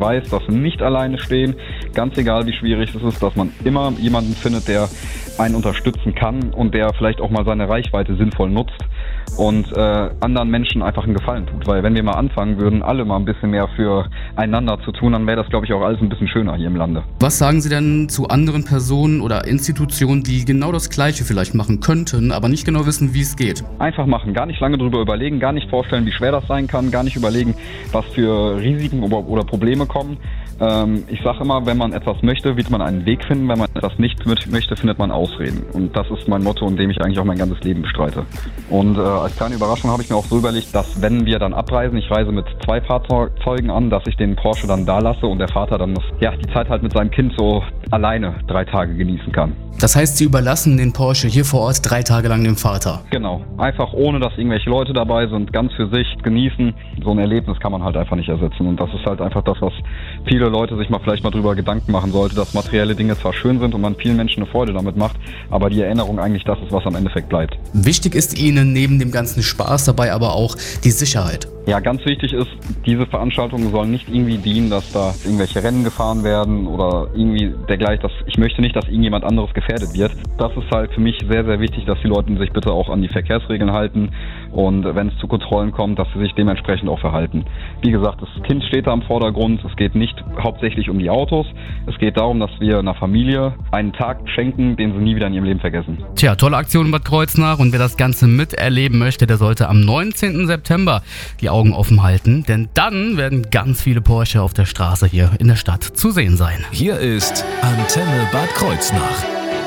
weiß, dass sie nicht alleine stehen, ganz egal wie schwierig es ist, dass man immer jemanden findet, der einen unterstützen kann und der vielleicht auch mal seine Reichweite sinnvoll nutzt und anderen Menschen einfach einen Gefallen tut. Weil wenn wir mal anfangen würden, alle mal ein bisschen mehr füreinander zu tun, dann wäre das, glaube ich, auch alles ein bisschen schöner hier im Lande. Was sagen Sie denn zu anderen Personen oder Institutionen, die genau das Gleiche vielleicht machen könnten, aber nicht genau wissen, wie es geht? Einfach machen, gar nicht lange drüber überlegen, gar nicht vorstellen, wie schwer das sein kann, gar nicht überlegen, was für Risiken oder Probleme kommen. Ich sage immer, wenn man etwas möchte, wird man einen Weg finden. Wenn man etwas nicht möchte, findet man Ausreden. Und das ist mein Motto, in dem ich eigentlich auch mein ganzes Leben bestreite. Und als kleine Überraschung habe ich mir auch so überlegt, dass wenn wir dann abreisen, ich reise mit 2 Fahrzeugen an, dass ich den Porsche dann da lasse und der Vater dann die Zeit halt mit seinem Kind so alleine 3 Tage genießen kann. Das heißt, Sie überlassen den Porsche hier vor Ort 3 Tage lang dem Vater? Genau. Einfach ohne, dass irgendwelche Leute dabei sind, ganz für sich genießen. So ein Erlebnis kann man halt einfach nicht ersetzen. Und das ist halt einfach das, was viele Leute sich vielleicht mal drüber Gedanken machen sollte, dass materielle Dinge zwar schön sind und man vielen Menschen eine Freude damit macht, aber die Erinnerung eigentlich das ist, was am Endeffekt bleibt. Wichtig ist Ihnen neben dem ganzen Spaß dabei aber auch die Sicherheit. Ja, ganz wichtig ist, diese Veranstaltungen sollen nicht irgendwie dienen, dass da irgendwelche Rennen gefahren werden oder irgendwie dergleichen. Ich möchte nicht, dass irgendjemand anderes gefährdet wird. Das ist halt für mich sehr, sehr wichtig, dass die Leute sich bitte auch an die Verkehrsregeln halten und wenn es zu Kontrollen kommt, dass sie sich dementsprechend auch verhalten. Wie gesagt, das Kind steht da im Vordergrund. Es geht nicht hauptsächlich um die Autos. Es geht darum, dass wir einer Familie einen Tag schenken, den sie nie wieder in ihrem Leben vergessen. Tja, tolle Aktion in Bad Kreuznach und wer das Ganze miterleben möchte, der sollte am 19. September die Augen offen halten, denn dann werden ganz viele Porsche auf der Straße hier in der Stadt zu sehen sein. Hier ist Antenne Bad Kreuznach.